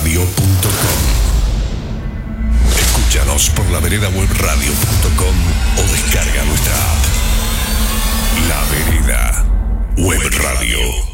laveredawebradio.com. Escúchanos por laveredawebradio.com o descarga nuestra app. La Vereda Web Radio.